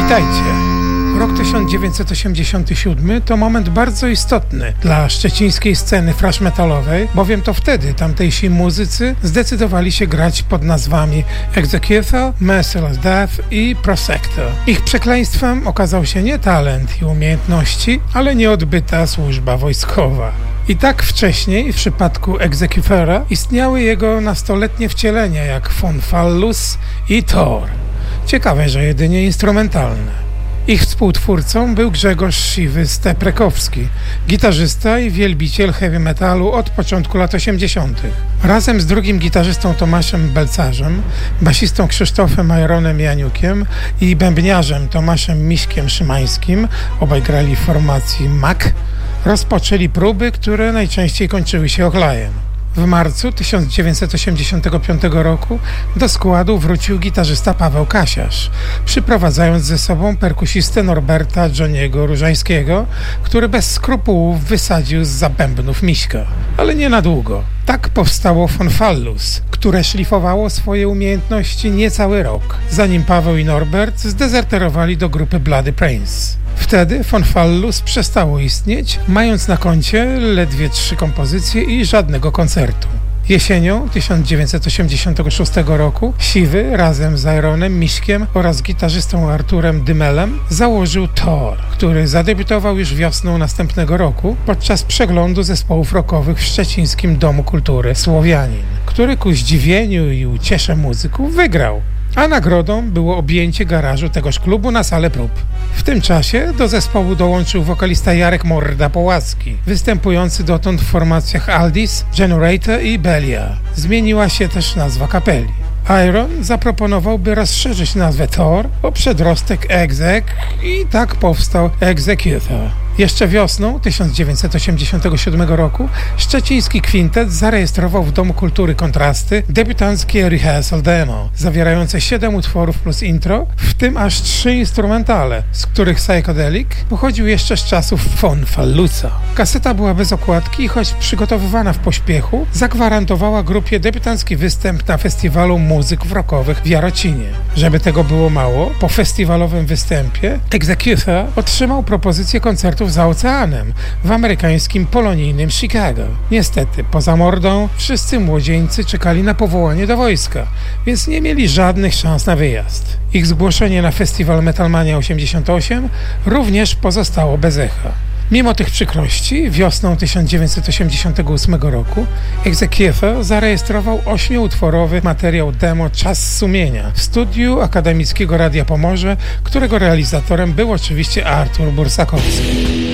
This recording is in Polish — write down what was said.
Witajcie! Rok 1987 to moment bardzo istotny dla szczecińskiej sceny thrash metalowej, bowiem to wtedy tamtejsi muzycy zdecydowali się grać pod nazwami Executor, Merciless Death i Prosector. Ich przekleństwem okazał się nie talent i umiejętności, ale nieodbyta służba wojskowa. I tak wcześniej w przypadku Executora istniały jego nastoletnie wcielenia jak Von Fallus i Thor. Ciekawe, że jedynie instrumentalne. Ich współtwórcą był Grzegorz Siwy Steprekowski, gitarzysta i wielbiciel heavy metalu od początku lat 80. Razem z drugim gitarzystą Tomaszem Belcarzem, basistą Krzysztofem Ironem Janiukiem i bębniarzem Tomaszem Miśkiem Szymańskim, obaj grali w formacji MAC, rozpoczęli próby, które najczęściej kończyły się ochlajem. W marcu 1985 roku do składu wrócił gitarzysta Paweł Kasiarz, przyprowadzając ze sobą perkusistę Norberta Johniego Różańskiego, który bez skrupułów wysadził zza bębnów Miśka. Ale nie na długo. Tak powstało Von Fallus, które szlifowało swoje umiejętności niecały rok, zanim Paweł i Norbert zdezerterowali do grupy Bloody Prince. Wtedy Von Fallus przestało istnieć, mając na koncie ledwie 3 kompozycje i żadnego koncertu. Jesienią 1986 roku Siwy razem z Ironem Miśkiem oraz gitarzystą Arturem Dymelem założył Thor, który zadebiutował już wiosną następnego roku podczas przeglądu zespołów rockowych w szczecińskim Domu Kultury Słowianin, który ku zdziwieniu i uciesze muzyków wygrał. A nagrodą było objęcie garażu tegoż klubu na salę prób. W tym czasie do zespołu dołączył wokalista Jarek Morda Połacki, występujący dotąd w formacjach Aldis, Generator i Belia. Zmieniła się też nazwa kapeli. Iron zaproponował, by rozszerzyć nazwę Thor o przedrostek Exec i tak powstał Executor. Jeszcze wiosną 1987 roku szczeciński kwintet zarejestrował w Domu Kultury Kontrasty debiutanckie rehearsal demo, zawierające 7 utworów plus intro, w tym aż 3 instrumentale, z których Psychedelic pochodził jeszcze z czasów Von Fallusa. Kaseta była bez okładki i choć przygotowywana w pośpiechu, zagwarantowała grupie debiutancki występ na festiwalu muzyków rockowych w Jarocinie. Żeby tego było mało, po festiwalowym występie Executor otrzymał propozycję koncertów za oceanem w amerykańskim polonijnym Chicago. Niestety, poza Mordą, wszyscy młodzieńcy czekali na powołanie do wojska, więc nie mieli żadnych szans na wyjazd. Ich zgłoszenie na festiwal Metalmania 88 również pozostało bez echa. Mimo tych przykrości, wiosną 1988 roku Executor zarejestrował 8-utworowy materiał demo Czas Sumienia w studiu Akademickiego Radia Pomorze, którego realizatorem był oczywiście Artur Bursakowski.